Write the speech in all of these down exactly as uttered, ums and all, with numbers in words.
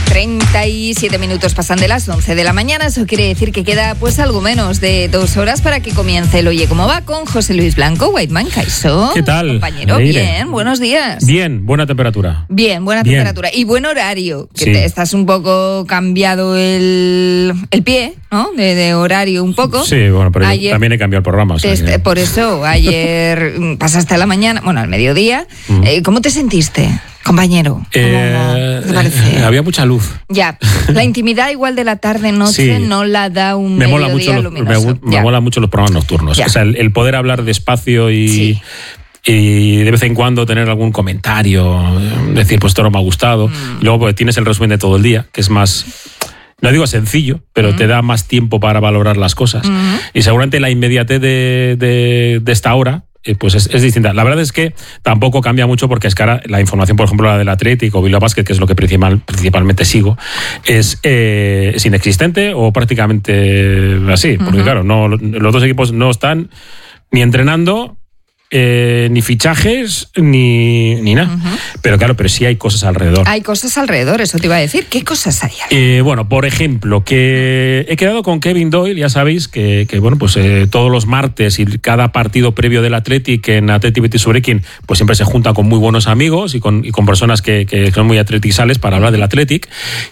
treinta y siete minutos pasan de las once de la mañana. Eso quiere decir que queda pues algo menos de dos horas para que comience el Oye Cómo Va con José Luis Blanco, Whiteman Kaixo. ¿Qué tal? Compañero, Leire. Bien, buenos días. Bien, buena temperatura. Bien, buena Bien. temperatura. Y buen horario, que Sí. te estás un poco cambiado el, el pie, ¿no? De, de horario un poco. Sí, bueno, pero Ayer- yo también he cambiado el programa. O sea, Este, que- por eso, ayer mm, pasaste a la mañana, bueno, al mediodía. Mm. Eh, ¿Cómo te sentiste, compañero? ¿Cómo- Eh, ¿Qué te parece? eh, había mucha luz. Ya, la intimidad igual de la tarde-noche Sí. no la da un Me mola, mediodía mucho los, me, luminoso. gu- me Ya. mola mucho los programas nocturnos. Ya. O sea, el, el poder hablar despacio y, Sí. y de vez en cuando tener algún comentario, eh, decir, pues esto no me ha gustado. Mm. Y luego pues, tienes el resumen de todo el día, que es más, no digo sencillo, pero Mm. te da más tiempo para valorar las cosas. Mm. Y seguramente la inmediatez de, de, de esta hora eh, pues es, es distinta. La verdad es que tampoco cambia mucho porque es que ahora la información, por ejemplo, la del Atlético o Bilbao Basket, que es lo que principal, principalmente sigo, es, eh, es inexistente o prácticamente así. Porque Ujú. claro, no, los dos equipos no están ni entrenando, eh, ni fichajes, ni, ni nada. Ujú. Pero claro, pero sí hay cosas alrededor. Hay cosas alrededor, eso te iba a decir. ¿Qué cosas hay? Eh, bueno, por ejemplo, que he quedado con Kevin Doyle, ya sabéis que, que bueno, pues eh, todos los martes y cada partido previo del Athletic en Athletic Betis Zurekin, pues siempre se junta con muy buenos amigos y con, y con personas que, que son muy atleticales para hablar del Athletic.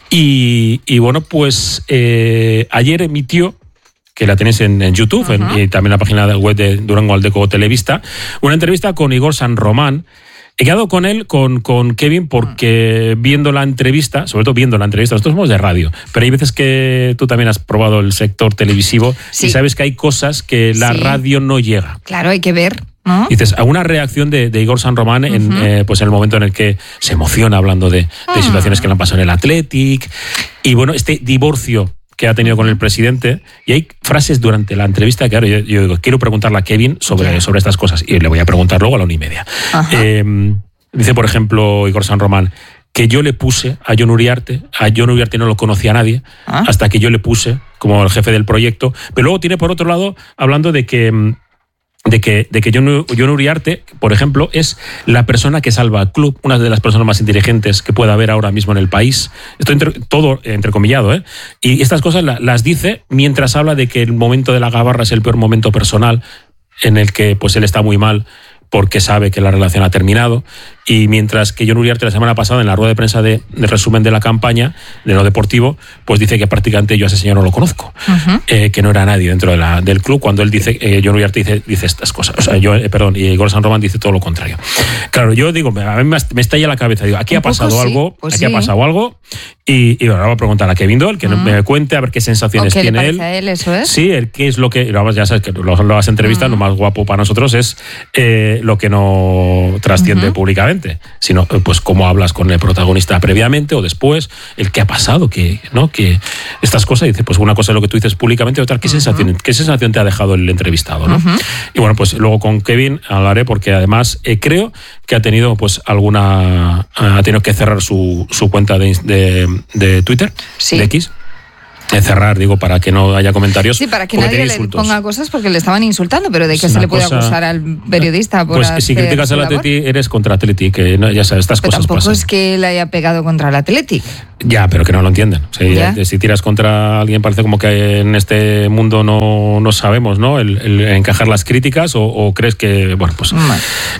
Y, y bueno, pues eh, ayer emitió, que la tenéis en, en YouTube, en- Ajá. y también en la página web de Durango Aldeco Televista, una entrevista con Igor San Román. He quedado con él, con, con Kevin, porque viendo la entrevista, sobre todo viendo la entrevista, nosotros somos de radio, pero hay veces que tú también has probado el sector televisivo Sí. y sabes que hay cosas que la Sí. radio no llega. Claro, hay que ver, ¿no? Y dices, a una reacción de, de Igor San Román en, Ujú. eh, pues en el momento en el que se emociona hablando de, de Ah. situaciones que le han pasado en el Athletic. Y bueno, este divorcio que ha tenido con el presidente. Y hay frases durante la entrevista que, claro, yo, yo digo, quiero preguntarle a Kevin sobre, Ya. sobre estas cosas. Y le voy a preguntar luego a la una y media. Ajá. Eh, dice, por ejemplo, Igor San Román, que yo le puse a Jon Uriarte, a Jon Uriarte no lo conocía nadie, Ah. hasta que yo le puse como el jefe del proyecto. Pero luego tiene, por otro lado, hablando de que... mm, de que, de que Jon, Jon Uriarte, por ejemplo, es la persona que salva al club, una de las personas más inteligentes que pueda haber ahora mismo en el país. Esto entre, todo entrecomillado, ¿eh? Y estas cosas la, las dice mientras habla de que el momento de la gabarra es el peor momento personal, en el que pues él está muy mal porque sabe que la relación ha terminado. Y mientras que Jon Uriarte la semana pasada en la rueda de prensa de, de resumen de la campaña, de lo deportivo, pues dice que prácticamente yo a ese señor no lo conozco, Ujú. eh, que no era nadie dentro de la, del club, cuando él dice, eh, Jon Uriarte dice, dice estas cosas. O sea, yo, eh, perdón, y Igor San Román dice todo lo contrario. Claro, yo digo, a mí me, me estalla la cabeza, digo, aquí Un ha pasado poco sí, algo, pues aquí sí. ha pasado algo, y, y bueno, voy a preguntar a Kevin Doyle, que Mm. me cuente a ver qué ¿O sensaciones qué le tiene parece él. a él, eso es? Sí, el qué es lo que. Vamos, ya sabes que lo, lo las entrevistas, Mm. lo más guapo para nosotros es eh, lo que no trasciende Ujú. públicamente, sino eh, pues cómo hablas con el protagonista previamente o después, el qué ha pasado, que, ¿no? Que estas cosas, dice, pues una cosa es lo que tú dices públicamente, otra, ¿qué, Ujú. sensación, qué sensación te ha dejado el entrevistado, ¿no? Ujú. Y bueno, pues luego con Kevin hablaré porque además eh, creo que ha tenido pues alguna. Ha tenido que cerrar su, su cuenta de, de, de Twitter, Sí. de X. De cerrar, digo, para que no haya comentarios. Sí, para que porque nadie tiene le insultos. ponga cosas porque le estaban insultando, pero ¿de Es qué se una le puede cosa- acusar al periodista por Pues hacer si criticas su al labor? Atleti, eres contra Atleti, que no, ya sabes, estas Pero cosas tampoco pasan. es que le haya pegado contra el Athletic. Ya, pero que no lo entienden. O sea, Ya. ya, si tiras contra alguien, parece como que en este mundo no, no sabemos, ¿no? El, el encajar las críticas o, o crees que, bueno, pues. Bueno.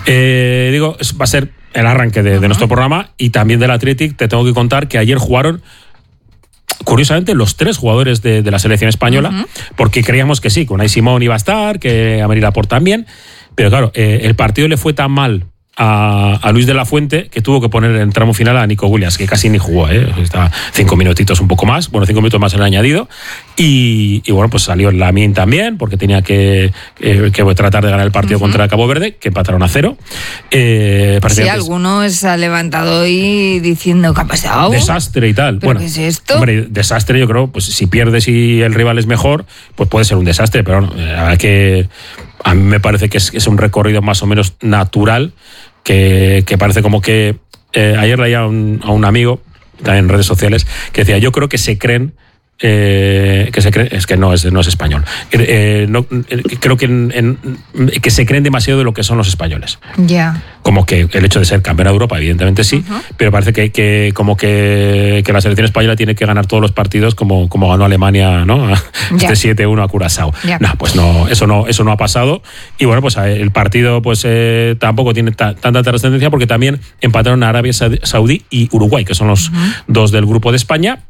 Eh, digo, es- va a ser el arranque de, de nuestro programa y también del Athletic. Te tengo que contar que ayer jugaron. Curiosamente, los tres jugadores de, de la selección española, Ujú. porque creíamos que sí, que Unai Simón iba a estar, que Amélie Laporte también, pero claro, eh, el partido le fue tan mal a, a Luis de la Fuente que tuvo que poner en tramo final a Nico Williams, que casi ni jugó, ¿eh? Estaba cinco minutitos un poco más, bueno, cinco minutos más en el añadido, y, y bueno, pues salió Lamine también, porque tenía que, eh, que tratar de ganar el partido Ujú. contra Cabo Verde, que empataron a cero. Eh, Sí, parecía que es- alguno se ha levantado hoy diciendo ¿qué ha pasado? desastre y tal. ¿Pero Bueno, qué es esto? Hombre, desastre, yo creo, pues si pierdes y el rival es mejor, pues puede ser un desastre, pero no, la verdad que a mí me parece que es, es un recorrido más o menos natural, que, que parece como que eh, ayer leía a un, a un amigo, también en redes sociales, que decía, yo creo que se creen Eh, que se cree, es que no es, no es español. Eh, no, eh, creo que, en, en, que se creen demasiado de lo que son los españoles. Ya. Yeah. Como que el hecho de ser campeona de Europa, evidentemente sí, uh-huh. pero parece que, que como que, que la selección española tiene que ganar todos los partidos como, como ganó Alemania, ¿no? Yeah. Este siete uno a Curazao. Yeah. No, pues no, eso no, eso no ha pasado. Y bueno, pues el partido pues eh, tampoco tiene ta, tanta trascendencia porque también empataron a Arabia Saudí y Uruguay, que son los uh-huh. dos del grupo de España.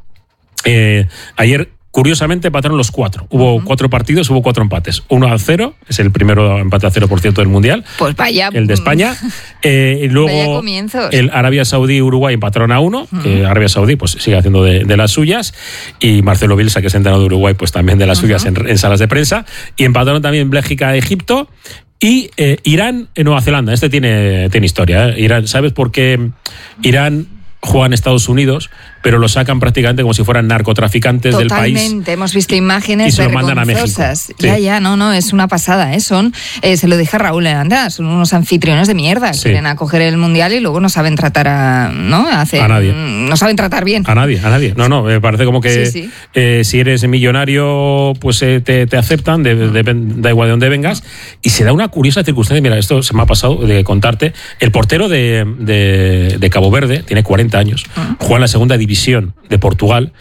Eh, ayer, curiosamente, empataron los cuatro. Hubo uh-huh. cuatro partidos, hubo cuatro empates. Uno a cero, es el primero empate a cero, por cierto, del Mundial. Pues vaya. El de España. Eh, y luego el Arabia Saudí y Uruguay empataron a uno, uh-huh. que Arabia Saudí pues sigue haciendo de, de las suyas. Y Marcelo Bielsa, que es entrenador de Uruguay, pues también de las uh-huh. suyas en, en salas de prensa. Y empataron también Bélgica a Egipto. Y eh, Irán en Nueva Zelanda. Este tiene, tiene historia. ¿eh? Irán, ¿sabes por qué Irán juega en Estados Unidos, pero lo sacan prácticamente como si fueran narcotraficantes Totalmente. del país? Totalmente, hemos visto imágenes y se lo mandan a México. Sí. Ya, ya, no, no, es una pasada, ¿eh? Son, eh, se lo dije a Raúl Leandra, son unos anfitriones de mierda, sí. quieren acoger el Mundial y luego no saben tratar a, ¿no? Hacer, a nadie. No saben tratar bien. A nadie, a nadie. No, no, me parece como que sí, sí. Eh, si eres millonario, pues eh, te, te aceptan, de, de, de, da igual de dónde vengas, y se da una curiosa circunstancia, mira, esto se me ha pasado de contarte, el portero de, de, de Cabo Verde, tiene cuarenta años, uh-huh. juega en la segunda división de Portugal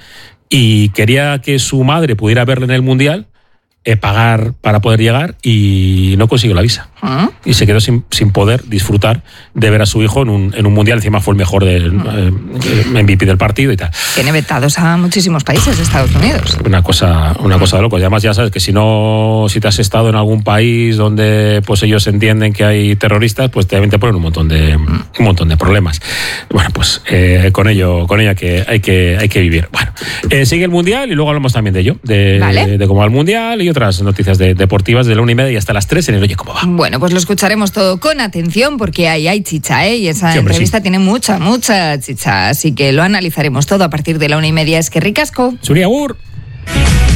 y quería que su madre pudiera verle en el Mundial, eh, pagar para poder llegar y no consiguió la visa. ¿Ah? Y se quedó sin, sin poder disfrutar de ver a su hijo en un, en un Mundial. Encima fue el mejor del eh, M V P del partido y tal. Tiene vetados a muchísimos países de Estados Unidos. Una cosa, una cosa de locos. Y además ya sabes que si no, si te has estado en algún país donde pues ellos entienden que hay terroristas, pues también te ponen un montón de, un montón de problemas. Bueno, pues eh, con ello, con ello que hay que hay que vivir. Bueno, eh, sigue el Mundial y luego hablamos también de ello, de, ¿vale? de, de cómo va el Mundial y otras noticias de, deportivas de la una y media y hasta las tres en el Oye Cómo Va. Bueno, pues lo escucharemos todo con atención porque ahí hay chicha, ¿eh? Y esa sí, hombre, entrevista sí. tiene mucha, mucha chicha. Así que lo analizaremos todo a partir de la una y media. Es que ricasco. Suri agur.